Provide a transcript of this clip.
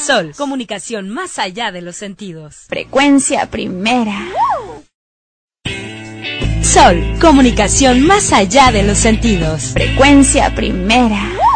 Sol, comunicación más allá de los sentidos. Frecuencia primera. Sol, comunicación más allá de los sentidos. Frecuencia primera.